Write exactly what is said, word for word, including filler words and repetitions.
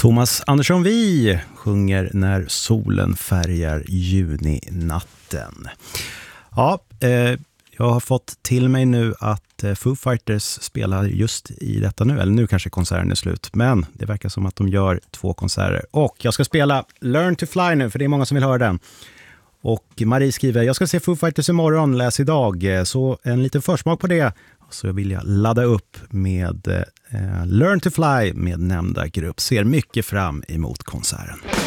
Thomas Andersson Vi sjunger När solen färgar juninatten. Ja, eh, jag har fått till mig nu att eh, Foo Fighters spelar just i detta nu. Eller nu kanske konserten är slut. Men det verkar som att de gör två konserter. Och jag ska spela Learn to Fly nu, för det är många som vill höra den. Och Marie skriver, jag ska se Foo Fighters imorgon, läs idag. Så en liten försmak på det. Så vill jag ladda upp med eh, Learn to Fly med nämnda grupp. Ser mycket fram emot konserten.